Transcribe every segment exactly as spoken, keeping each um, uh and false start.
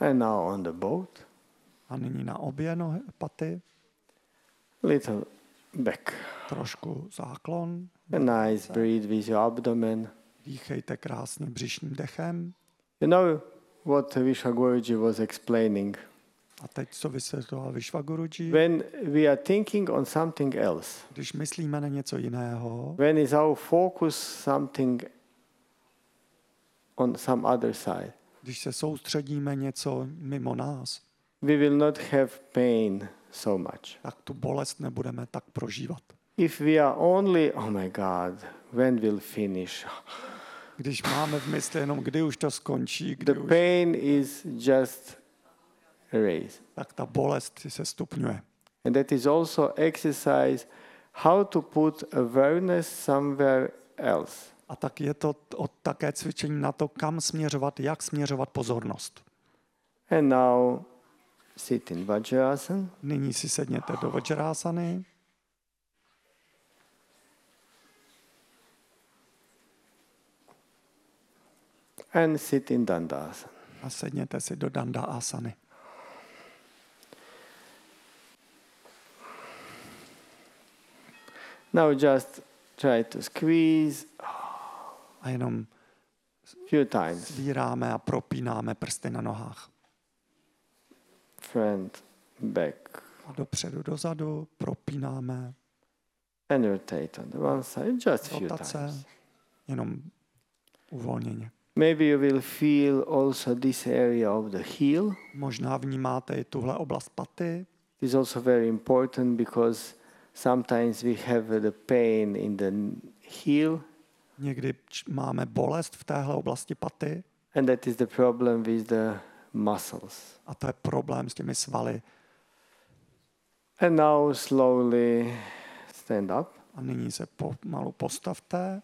And now on the boat. A nyní na obě nohy, paty. Little back. Trošku záklon. A nice breathe with your abdomen. Dýchejte krásně břišním dechem. You know what Vishvaguruji was explaining? A teď, co vysvětloval Vishvaguruji, When we are thinking on something else, když myslíme na něco jiného, when is our focus something on some other side, když se soustředíme něco mimo nás, we will not have pain so much. tak tu bolest nebudeme tak prožívat. If we are only, oh my God, when will finish? Když máme v mysli jenom, kdy už to skončí, The kdy už, pain is just erased. tak ta bolest se stupňuje. And that is also exercise how to put awareness somewhere else. A tak je to o také cvičení na to, kam směřovat, jak směřovat pozornost. And now sit in Vajrasana. Nyní si sedněte do Vajrasany. And sit in Dandasana. A sedněte si do Danda asany. Now just try to squeeze A jenom few times. svíráme a propínáme prsty na nohách. Front, back. A dopředu, dozadu, propínáme. And rotate on the one side just few Rotace, times. jenom uvolněně. Maybe you will feel also this area of the heel. Možná vnímáte i tuhle oblast paty. It is also very important because sometimes we have the pain in the heel, Někdy č- máme bolest v téhle oblasti paty and that is the problem with the muscles. a to je problém s těmi svaly. And now slowly stand up. A nyní se pomalu postavte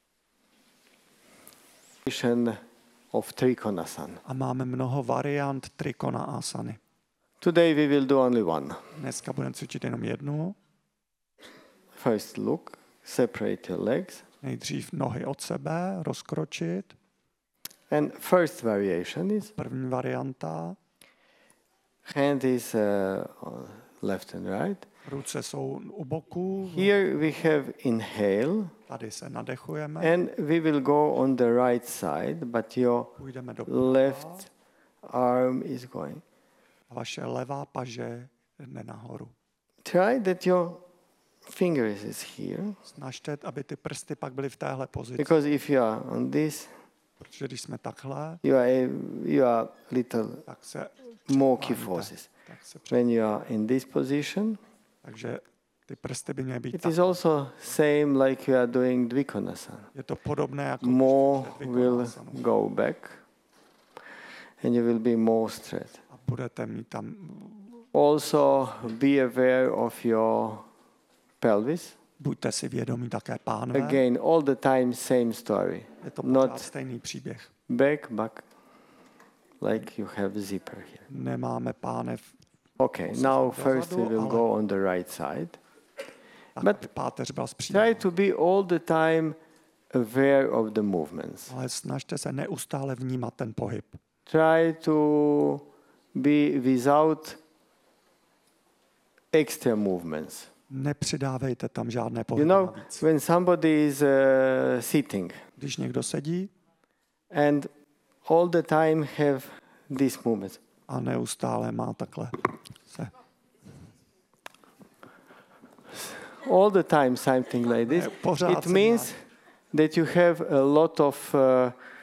Position of Trikonasana. a máme mnoho variant Trikona asany. Today we will do only one. Dneska budeme cvičit jenom jednu. First look, separate your legs. Nejdřív nohy od sebe, rozkročit. And first variation is První varianta. hand is uh, left and right. Ruce jsou u boku. Here we have inhale, Tady se nadechujeme. and we will go on the right side, but your Půjdeme do left arm is going. Vaše levá paže jde nahoru. Try that your fingers is here, Snažte, aby ty prsty pak byly v téhle pozici. because if you are on this, Protože když jsme takhle, you are a, you are little tak se more přikláníte. kyphosis. Tak se při... When you are in this position, Takže ty prsty by měly být it tak. is also same like you are doing Dvikonasana. Je to podobné jako More když jdete will Dvikonasanu. go back, and you will be more straight. A budete mít tam Also be aware of your pelvis. buďte si vědomí také pánve. Again, all the time same story. Je to not- pořád stejný příběh. Back, back, like you have zipper here. Nemáme pánev. Okay, Also now dozadu, first we will ale- go on the right side. Tak But aby páteř byla zpříjemná. Try to be all the time aware of the movements. Ale snažte se neustále vnímat ten pohyb. Try to be without extra movements. Nepřidávejte tam žádné You pohyby know, navíc. when somebody is uh, sitting Když někdo sedí and all the time have these movements, a neustále má takhle se. all the time something like this, Ne, pořád it se means that you have a lot of, uh,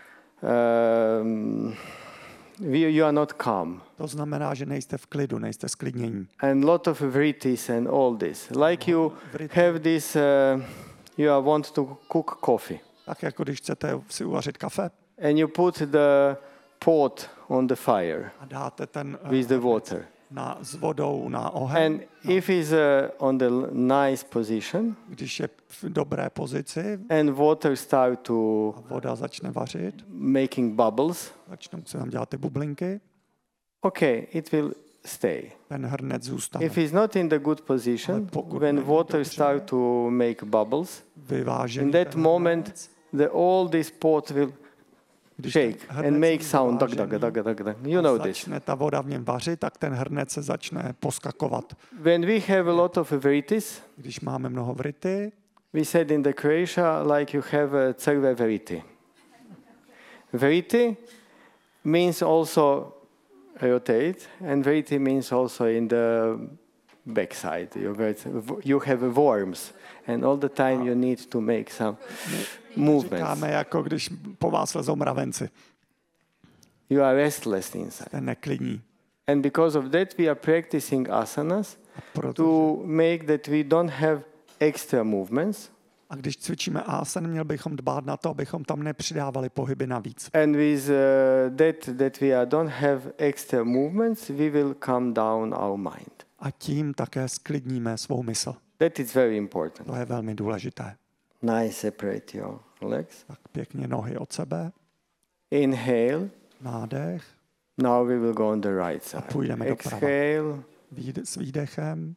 um, you you are not calm, To znamená, že nejste v klidu, nejste sklidnění. and lot of vrittis and all this. Like you Vritti. have this, uh, you are want to cook coffee, Tak jako když chcete si uvařit kafe and you put the pot on the fire a dáte ten eh, with the water. na, s vodou na oheň. And if it's uh, on the l- nice position, Když je v dobré pozici and water start to a voda začne vařit, making bubbles, začnou se tam dělat ty bublinky, okay, it will stay. ten hrnec zůstane. If it's not in the good position, Ale pokud when není water dobře start to make bubbles, Vyvážený in that ten moment, hrnec, the all this pot will Když shake ten hrnec and je make sound. Dag, vyvážený dag, dag, dag, dag. You a know this. začne ta voda v něm vařit, tak ten hrnec se začne poskakovat. When we have a lot of verities, Když máme mnoho vrity, we said in the Croatia like you have a crve verity. Verity means also rotate, and verity means also in the backside. You have, you have worms, and all the time you need to make some movements. říkáme, jako když po vás lezou mravenci. You are restless inside. Ten neklidní. And because of that, we are practicing asanas Protože, to make that we don't have extra movements. a když cvičíme asan, měl bychom dbát na to, abychom tam nepřidávali pohyby navíc. And with uh, that, that we are, don't have extra movements, we will calm down our mind. A tím také sklidníme svou mysl. That is very important. To je velmi důležité. Nice, separate your legs. Tak pěkně nohy od sebe. Inhale. Nádech. Now we will go on the right side. půjdeme doprava. Exhale. Výde- s výdechem.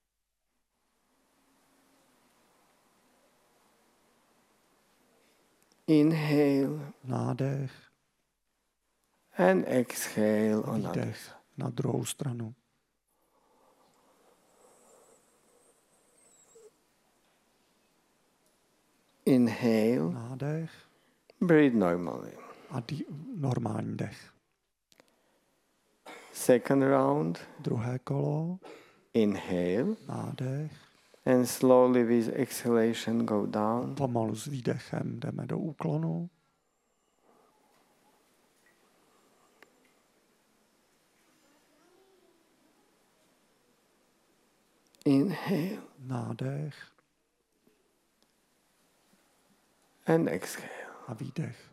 Inhale. Nádech. And exhale on the other Výdech side. na druhou stranu. Inhale. Nádech Breathe normally. a dý- normální dech. Second round. Druhé kolo. Inhale. Nádech. And slowly with exhalation go down. Pomalu s výdechem jdeme do úklonu. Inhale. Nádech And exhale. a výdech.